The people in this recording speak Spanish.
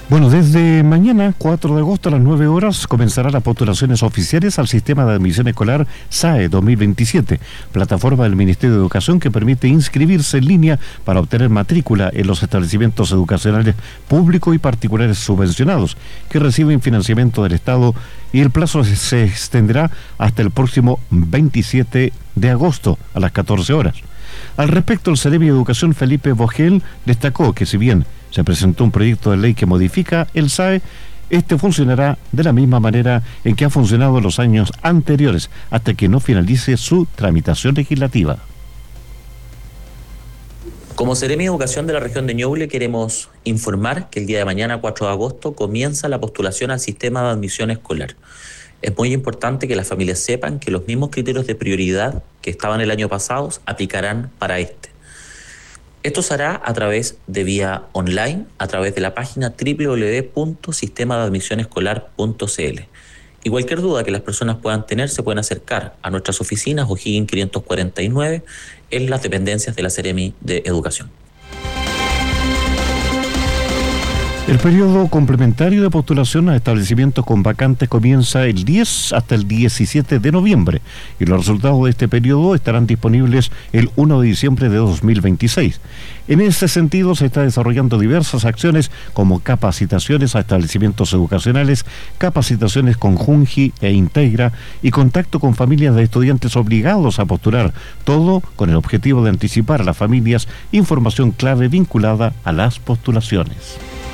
Bueno, desde mañana, 4 de agosto a las 9 horas, comenzarán las postulaciones oficiales al Sistema de Admisión Escolar SAE 2027, plataforma del Ministerio de Educación que permite inscribirse en línea para obtener matrícula en los establecimientos educacionales públicos y particulares subvencionados, que reciben financiamiento del Estado, y el plazo se extenderá hasta el próximo 27 de agosto a las 14 horas. Al respecto, el Seremi de Educación Felipe Vogel destacó que si bien se presentó un proyecto de ley que modifica el SAE, este funcionará de la misma manera en que ha funcionado en los años anteriores, hasta que no finalice su tramitación legislativa. Como Seremi de Educación de la región de Ñuble queremos informar que el día de mañana, 4 de agosto, comienza la postulación al sistema de admisión escolar. Es muy importante que las familias sepan que los mismos criterios de prioridad que estaban el año pasado aplicarán para este. Esto se hará a través de vía online, a través de la página www.sistemadeadmisionescolar.cl. Y cualquier duda que las personas puedan tener se pueden acercar a nuestras oficinas O'Higgins 549 en las dependencias de la Seremi de Educación. El periodo complementario de postulación a establecimientos con vacantes comienza el 10 hasta el 17 de noviembre y los resultados de este periodo estarán disponibles el 1 de diciembre de 2026. En ese sentido, se está desarrollando diversas acciones como capacitaciones a establecimientos educacionales, capacitaciones con Junji e Integra y contacto con familias de estudiantes obligados a postular, todo con el objetivo de anticipar a las familias información clave vinculada a las postulaciones.